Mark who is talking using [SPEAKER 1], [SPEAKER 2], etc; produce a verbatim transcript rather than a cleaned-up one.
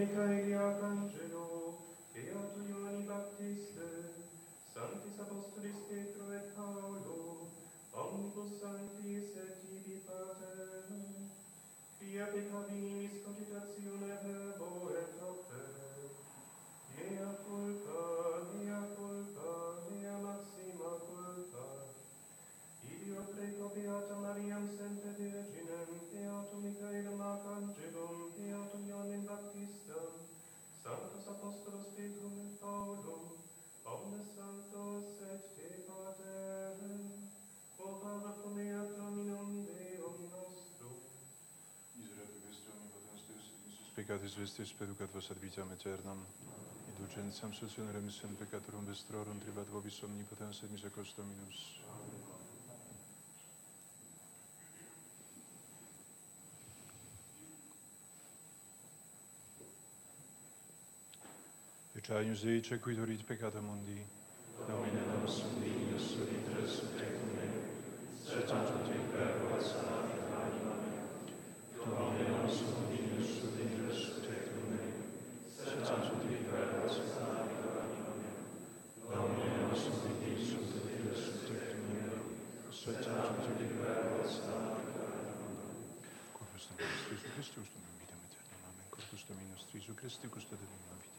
[SPEAKER 1] Michaeli Arcangelo, Beato Ioanni Baptiste, Sanctis Apostolis Petro et Paolo, omnibus sanctis et tibi pater, quia peccabilis cogitatione verbo et opere, mea culpa, mea culpa, mea maxima culpa. Ideo preco Beata Mariam Semper Virginem, Beatum Michaelem Arcangelum, Beatum Ioannem Baptistam, Sanctus Apostolos Petrum et Paulum, omnes sanctos et te pater, ora pro mea Dominum Deum nostrum.
[SPEAKER 2] Miserere Christi omnipotens Deus, Iisus peccatis vestis peducat vos ad vitam aeternam, indulgentiam solutionem remission peccatorum vestrorum tribat vobis omnipotens et misericors Dominus. Ecce Dei cequidurit peccata mundi, Domine nostrum Dignus solitres ut tecum meo, sed tantum te verbo et salvator anima mea. Domine nostrum Dignus solitres ut tecum meo, sed tantum te verbo et salvator anima mea. Domine nostrum Dignus solitres ut tecum meo, sed tantum te verbo et salvator anima mea. Corpus Dominus Jesu Christus, dum vitam aeternam. Amen. Corpus Dominus Jesu Christi, custode de vita.